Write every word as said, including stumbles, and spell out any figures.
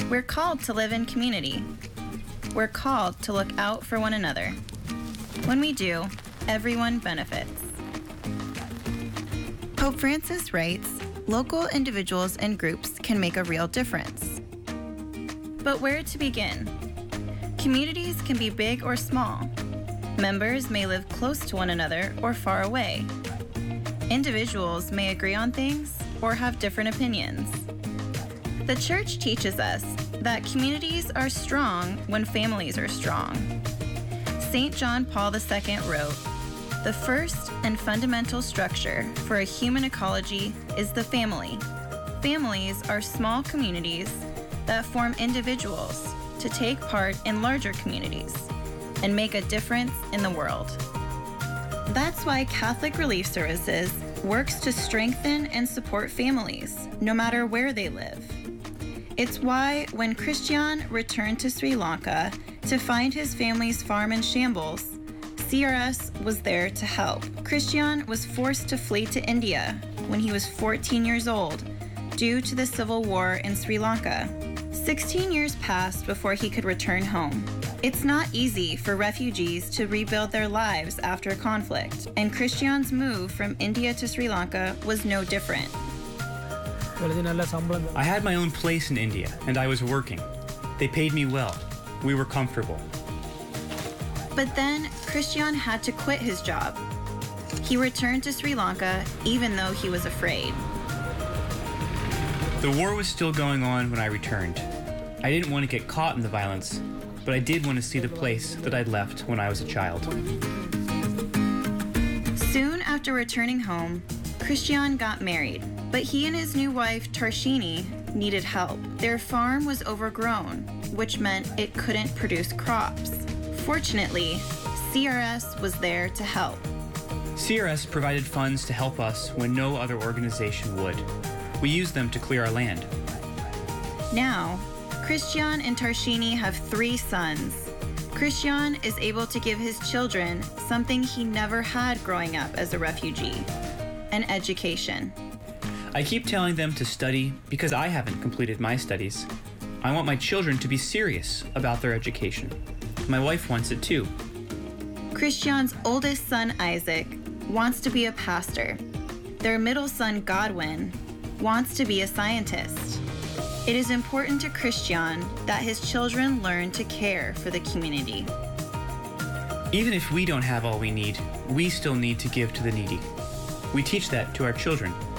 We're called to live in community. We're called to look out for one another. When we do, everyone benefits. Pope Francis writes, local individuals and groups can make a real difference. But where to begin? Communities can be big or small. Members may live close to one another or far away. Individuals may agree on things or have different opinions. The Church teaches us that communities are strong when families are strong. Saint John Paul the Second wrote, "The first and fundamental structure for a human ecology is the family. Families are small communities that form individuals to take part in larger communities and make a difference in the world." That's why Catholic Relief Services works to strengthen and support families, no matter where they live. It's why when Christian returned to Sri Lanka to find his family's farm in shambles, C R S was there to help. Christian was forced to flee to India when he was fourteen years old due to the civil war in Sri Lanka. sixteen years passed before he could return home. It's not easy for refugees to rebuild their lives after conflict, and Christian's move from India to Sri Lanka was no different. I had my own place in India, and I was working. They paid me well. We were comfortable. But then, Christian had to quit his job. He returned to Sri Lanka, even though he was afraid. The war was still going on when I returned. I didn't want to get caught in the violence, but I did want to see the place that I'd left when I was a child. Soon after returning home, Christian got married, but he and his new wife, Tarshini, needed help. Their farm was overgrown, which meant it couldn't produce crops. Fortunately, C R S was there to help. C R S provided funds to help us when no other organization would. We used them to clear our land. Now, Christian and Tarshini have three sons. Christian is able to give his children something he never had growing up as a refugee: an education. I keep telling them to study because I haven't completed my studies. I want my children to be serious about their education. My wife wants it too. Christian's oldest son, Isaac, wants to be a pastor. Their middle son, Godwin, wants to be a scientist. It is important to Christian that his children learn to care for the community. Even if we don't have all we need, we still need to give to the needy. We teach that to our children.